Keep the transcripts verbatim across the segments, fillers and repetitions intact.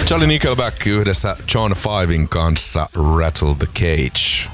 Johnny Nickelback yhdessä John Fiven kanssa Rattle the Cage.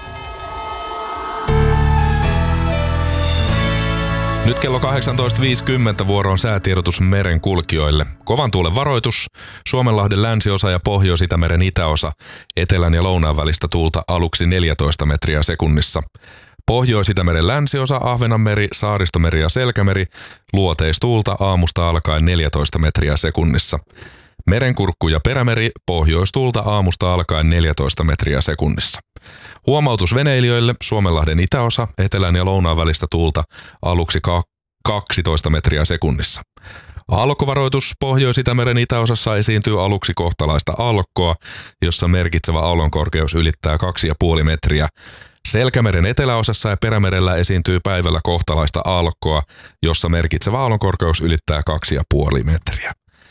Nyt kello kahdeksantoista viisikymmentä vuoroon säätiedotus merenkulkijoille. Kovan tuulen varoitus, Suomenlahden länsiosa ja Pohjois-Itämeren itäosa, etelän ja lounaan välistä tuulta aluksi neljätoista metriä sekunnissa. Pohjois-Itämeren länsiosa, Ahvenanmeri, Saaristomeri ja Selkämeri, luoteistuulta aamusta alkaen neljätoista metriä sekunnissa. Merenkurkku ja Perämeri, pohjoistuulta aamusta alkaen neljätoista metriä sekunnissa. Huomautus veneilijöille, Suomenlahden itäosa, etelän ja lounaan välistä tuulta aluksi kaksitoista metriä sekunnissa. Aallokkovaroitus, Pohjois-Itämeren itäosassa esiintyy aluksi kohtalaista aallokkoa, jossa merkitsevä aallonkorkeus ylittää kaksi pilkku viisi metriä. Selkämeren eteläosassa ja Perämerellä esiintyy päivällä kohtalaista aallokkoa, jossa merkitsevä aallonkorkeus ylittää kaksi pilkku viisi metriä.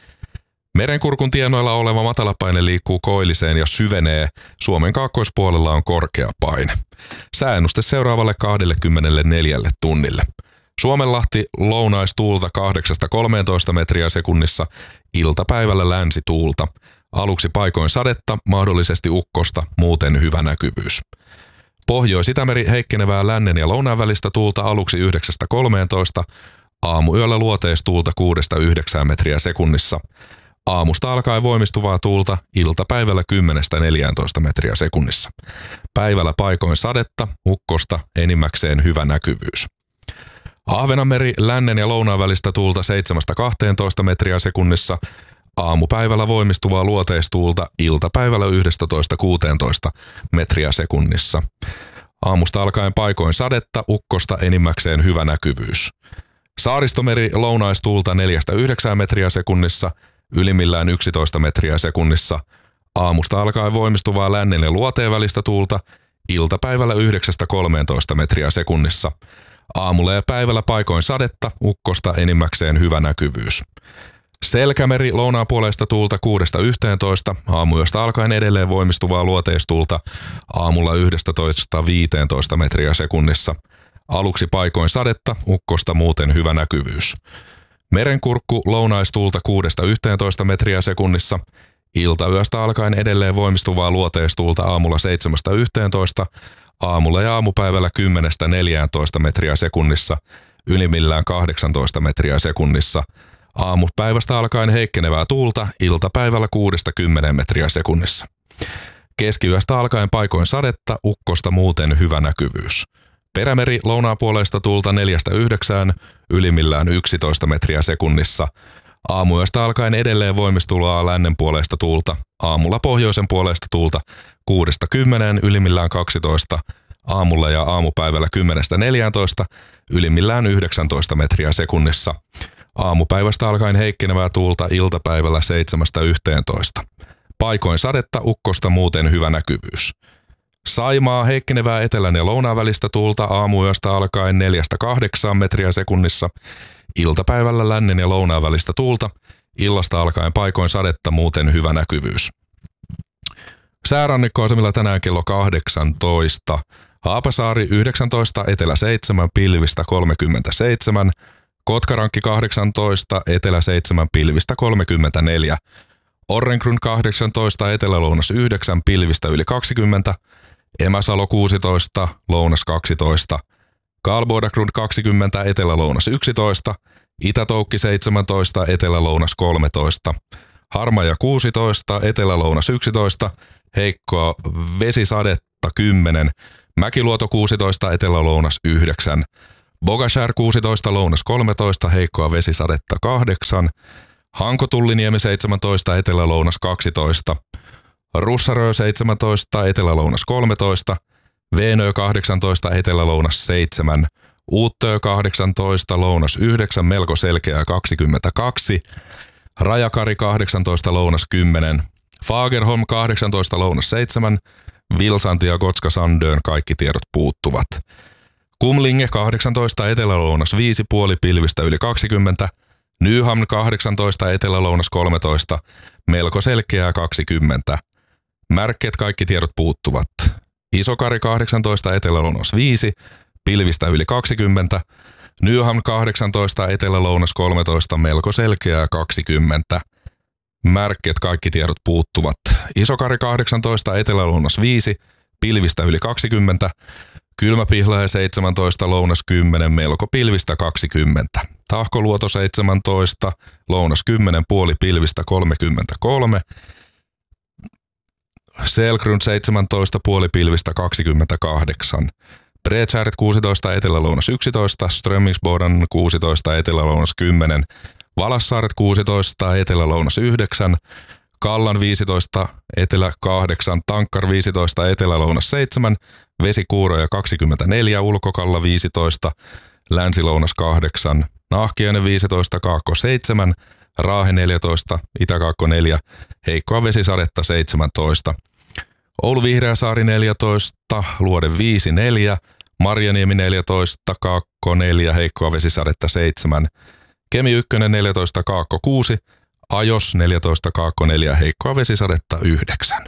Merenkurkun tienoilla oleva matalapaine liikkuu koilliseen ja syvenee. Suomen kaakkoispuolella on korkea paine. Sääennuste seuraavalle kaksikymmentäneljä tunnille. Suomenlahti lounaistuulta kahdeksasta kolmeentoista metriä sekunnissa, iltapäivällä länsituulta. Aluksi paikoin sadetta, mahdollisesti ukkosta, muuten hyvä näkyvyys. Pohjois-Itämeri heikkenevää lännen ja lounaan välistä tuulta aluksi yhdeksästä kolmeentoista, aamuyöllä luoteistuulta kuudesta yhdeksään metriä sekunnissa. Aamusta alkaen voimistuvaa tuulta, iltapäivällä kymmenestä neljääntoista metriä sekunnissa. Päivällä paikoin sadetta, ukkosta, enimmäkseen hyvä näkyvyys. Ahvenanmeri lännen ja lounaan välistä tuulta seitsemästä kahteentoista metriä sekunnissa. Aamupäivällä voimistuvaa luoteistuulta, iltapäivällä yksitoista kuusitoista metriä sekunnissa. Aamusta alkaen paikoin sadetta, ukkosta, enimmäkseen hyvä näkyvyys. Saaristomeri lounaistuulta neljästä yhdeksään metriä sekunnissa, ylimmillään yksitoista metriä sekunnissa. Aamusta alkaen voimistuvaa lännen ja luoteen välistä tuulta, iltapäivällä yhdeksästä kolmeentoista metriä sekunnissa. Aamulla ja päivällä paikoin sadetta, ukkosta, enimmäkseen hyvä näkyvyys. Selkämeri lounaanpuoleista tuulta kuudesta yhteentoista, aamuyöstä alkaen edelleen voimistuvaa luoteistuulta, aamulla yksitoista viisitoista metriä sekunnissa. Aluksi paikoin sadetta, ukkosta, muuten hyvä näkyvyys. Merenkurkku lounaistuulta kuudesta yhteentoista metriä sekunnissa, iltayöstä alkaen edelleen voimistuvaa luoteistuulta aamulla seitsemästä yhteentoista, aamulla ja aamupäivällä kymmenestä neljääntoista metriä sekunnissa, ylimmillään kahdeksantoista metriä sekunnissa. Aamupäivästä alkaen heikkenevää tuulta, iltapäivällä kuudesta kymmeneen metriä sekunnissa. Keskiyöstä alkaen paikoin sadetta, ukkosta, muuten hyvä näkyvyys. Perämeri lounaanpuoleista tuulta neljästä yhdeksään, ylimmillään yksitoista metriä sekunnissa. Aamuyöstä alkaen edelleen voimistuvaa lännen puoleista tuulta, aamulla pohjoisen puoleista tuulta kuudesta kymmeneen, ylimmillään kaksitoista, aamulla ja aamupäivällä kymmenestä neljääntoista, ylimmillään yhdeksäntoista metriä sekunnissa. Aamupäivästä alkaen heikkenevää tuulta, iltapäivällä seitsemästä yhteentoista. Paikoin sadetta, ukkosta, muuten hyvä näkyvyys. Saimaa heikkenevää etelän ja lounaan välistä tuulta aamuyöstä alkaen neljästä kahdeksaan metriä sekunnissa. Iltapäivällä lännen ja lounaan välistä tuulta, illasta alkaen paikoin sadetta, muuten hyvä näkyvyys. Säärannikkoasemilla tänään kello kahdeksantoista. Haapasaari yhdeksäntoista, etelä seitsemän, pilvistä kolmekymmentäseitsemän. Kotkarankki kahdeksantoista, etelä seitsemän, pilvistä kolmekymmentäneljä. Orrengrund kahdeksantoista, etelä-lounas yhdeksän, pilvistä yli kaksikymmentä. Emäsalo kuusitoista, lounas kaksitoista. Karlbodagrund kaksikymmentä, etelä-lounas yksitoista. Itätoukki seitsemäntoista, etelä-lounas kolmetoista. Harmaja kuusitoista, etelä-lounas yksitoista. Heikkoa vesisadetta kymmenen. Mäkiluoto kuusitoista, etelä-lounas yhdeksän. Bogashär kuusitoista, lounas kolmetoista, heikkoa vesisadetta kahdeksan. Hankotulliniemi seitsemäntoista, etelä-lounas kaksitoista. Russarö seitsemäntoista, etelä-lounas kolmetoista. Veenö kahdeksantoista, etelä-lounas seitsemän. Uuttöö kahdeksantoista, lounas yhdeksän, melko selkeää kaksikymmentäkaksi. Rajakari kahdeksantoista, lounas kymmenen. Fagerholm kahdeksantoista, lounas seitsemän. Vilsanti ja Gotska Sandön kaikki tiedot puuttuvat. Kumlinge kahdeksantoista, etelä-lounas viisi, puoli pilvistä yli kaksikymmentä. Nyhamn kahdeksantoista, etelä-lounas kolmetoista, melko selkeää kaksikymmentä. Märket kaikki tiedot puuttuvat. Isokari kahdeksantoista, etelä-lounas viisi, pilvistä yli kaksikymmentä. Nyhamn kahdeksantoista, etelä-lounas kolmetoista, melko selkeää kaksikymmentä. Märkket kaikki tiedot puuttuvat. Isokari kahdeksantoista, Etelä-Lounas viisi, pilvistä yli kaksikymmentä. Kylmäpihlaja seitsemäntoista, Lounas kymmenen, melko pilvistä kaksikymmentä. Tahkoluoto seitsemäntoista, Lounas kymmenen, puoli pilvistä kolmekymmentäkolme. Selgrund seitsemäntoista, puoli pilvistä kaksikymmentäkahdeksan. Bredskäret kuusitoista, Etelä-Lounas yksitoista. Strömmingsboden kuusitoista, Etelä-Lounas kymmenen. Valassaaret kuusitoista, Etelä-Lounas yhdeksän. Kallan viisitoista, Etelä kahdeksan. Tankkar viisitoista, Etelä-Lounas seitsemän. Vesikuuroja kaksikymmentäneljä, Ulkokalla viisitoista. Länsi-Lounas kahdeksan. Nahkiainen viisitoista, Kaakko seitsemän. Raahe neljätoista, Itä-Kaakko neljä. Heikkoa vesisadetta seitsemäntoista. Oulu Vihreäsaari neljätoista, Luode viisi neljä. Marjaniemi neljätoista, Kaakko neljä, heikkoa vesisadetta seitsemän. Kemi yksi neljätoista, Kaakko kuusi. Ajos neljätoista, Kaakko neljä, heikkoa vesisadetta yhdeksän.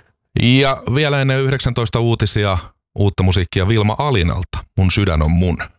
Ja vielä ennen yhdeksäntoista uutisia uutta musiikkia Vilma Alinalta. Mun sydän on mun.